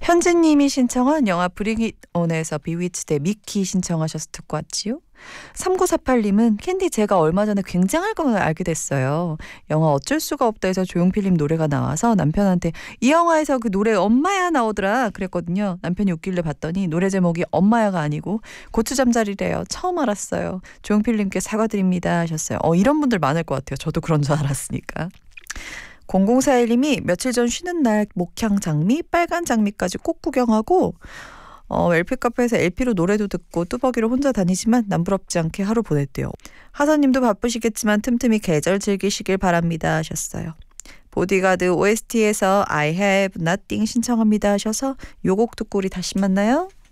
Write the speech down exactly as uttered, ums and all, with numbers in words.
현진님이 신청한 영화 브링 잇 온에서 비위치드 미키 신청하셔서 듣고 왔지요. 삼구사팔님은 캔디 제가 얼마 전에 굉장할 걸 알게 됐어요. 영화 어쩔 수가 없다에서 조용필님 노래가 나와서 남편한테 이 영화에서 그 노래 엄마야 나오더라 그랬거든요. 남편이 웃길래 봤더니 노래 제목이 엄마야가 아니고 고추잠자리래요. 처음 알았어요. 조용필님께 사과드립니다 하셨어요. 어 이런 분들 많을 것 같아요. 저도 그런 줄 알았으니까. 공공사일님이 며칠 전 쉬는 날 목향 장미, 빨간 장미까지 꼭 구경하고 어, 엘피 카페에서 엘피로 노래도 듣고 뚜벅이로 혼자 다니지만 남부럽지 않게 하루 보냈대요. 하사님도 바쁘시겠지만 틈틈이 계절 즐기시길 바랍니다 하셨어요. 보디가드 오에스티에서 I have nothing 신청합니다 하셔서 요 곡 듣고 우리 다시 만나요.